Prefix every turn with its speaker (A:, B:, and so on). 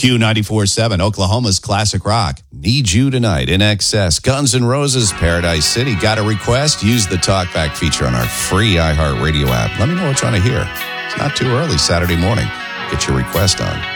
A: Q94.7, Oklahoma's classic rock. Need You Tonight, In Excess, Guns N' Roses, Paradise City. Got a request? Use the TalkBack feature on our free iHeartRadio app. Let me know what you want to hear. It's not too early Saturday morning. Get your request on.